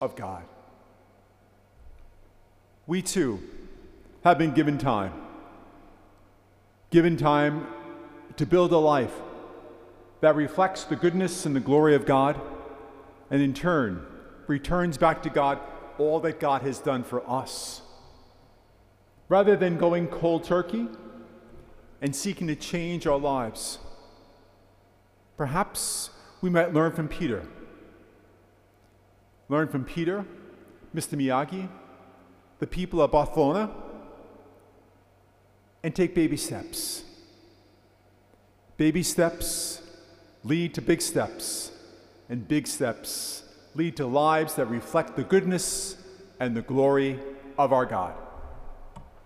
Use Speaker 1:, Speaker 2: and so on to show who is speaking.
Speaker 1: of God. We too have been given time to build a life that reflects the goodness and the glory of God, and in turn returns back to God all that God has done for us. Rather than going cold turkey and seeking to change our lives, perhaps we might learn from Peter. Learn from Peter, Mr. Miyagi, the people of Barcelona, and take baby steps. Baby steps lead to big steps, and big steps lead to lives that reflect the goodness and the glory of our God.